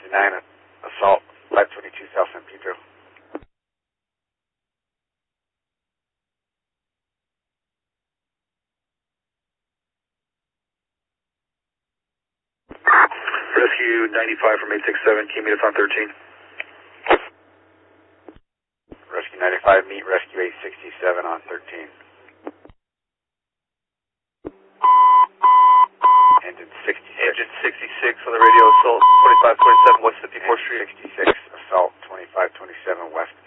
559, assault, 522 South San Pedro. Rescue 95 from 867, can you meet us on 13? Rescue 95, meet Rescue 867 on 13. Engine 66. Engine 66 on the radio, assault 2527 west of P4 Street. 66, assault 2527 west